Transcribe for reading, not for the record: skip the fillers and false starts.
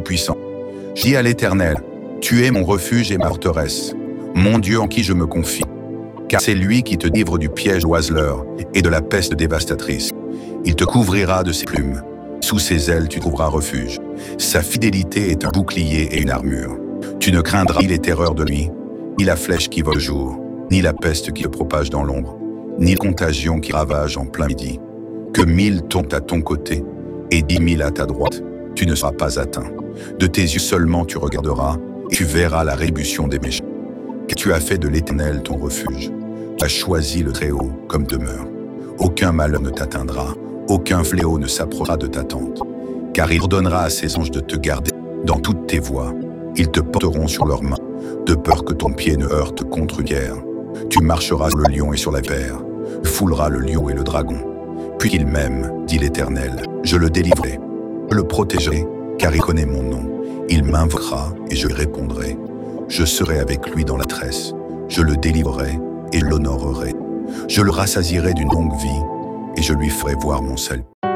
Tout-Puissant. Je dis à l'Éternel, tu es mon refuge et ma forteresse, mon Dieu en qui je me confie. Car c'est lui qui te délivre du piège oiseleur et de la peste dévastatrice. Il te couvrira de ses plumes. Sous ses ailes, tu trouveras refuge. Sa fidélité est un bouclier et une armure. Tu ne craindras ni les terreurs de nuit, ni la flèche qui vole le jour, ni la peste qui se propage dans l'ombre, ni la contagion qui ravage en plein midi. Que 1000 tombent à ton côté et 10 000 à ta droite, tu ne seras pas atteint. De tes yeux seulement tu regarderas et tu verras la rétribution des méchants. Car tu as fait de l'Éternel ton refuge. Tu as choisi le Très-Haut comme demeure. Aucun malheur ne t'atteindra, aucun fléau ne s'approchera de ta tente. Car il ordonnera à ses anges de te garder dans toutes tes voies. Ils te porteront sur leurs mains, de peur que ton pied ne heurte contre une pierre. Tu marcheras sur le lion et sur la vipère, tu fouleras le lion et le dragon. Puis il m'aime, dit l'Éternel, je le délivrerai, je le protégerai, car il connaît mon nom. Il m'invoquera et je lui répondrai. Je serai avec lui dans la tresse, je le délivrerai et l'honorerai. Je le rassasierai d'une longue vie et je lui ferai voir mon salut.